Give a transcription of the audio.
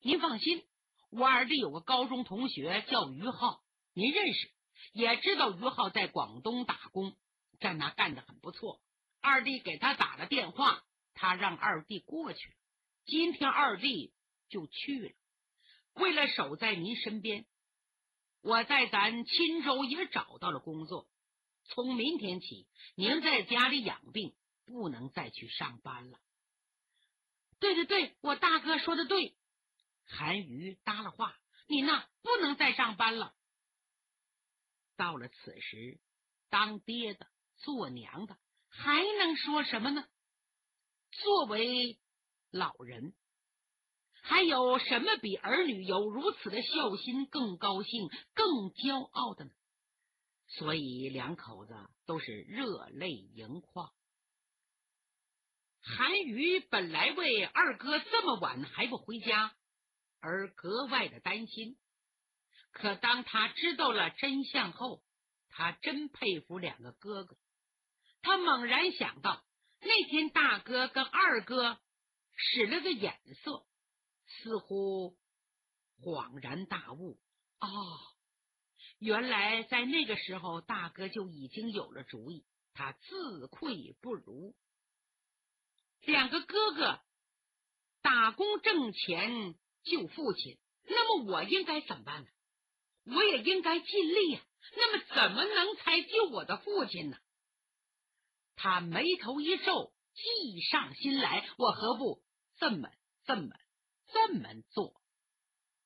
您放心，我二弟有个高中同学叫于浩，您认识，也知道于浩在广东打工，在那干得很不错。二弟给他打了电话，他让二弟过去了。今天二弟就去了，为了守在您身边，我在咱钦州也找到了工作。从明天起，您在家里养病，不能再去上班了。对对对，我大哥说的对。韩愈搭了话，你那不能再上班了。到了此时，当爹的做娘的还能说什么呢？作为老人，还有什么比儿女有如此的孝心更高兴更骄傲的呢？所以两口子都是热泪盈眶。韩愈本来为二哥这么晚还不回家而格外的担心，可当他知道了真相后，他真佩服两个哥哥。他猛然想到那天大哥跟二哥使了个眼色，似乎恍然大悟，原来在那个时候大哥就已经有了主意，他自愧不如。两个哥哥打工挣钱救父亲，那么我应该怎么办呢？我也应该尽力啊，那么怎么能才救我的父亲呢？他眉头一皱，计上心来，我何不这么做？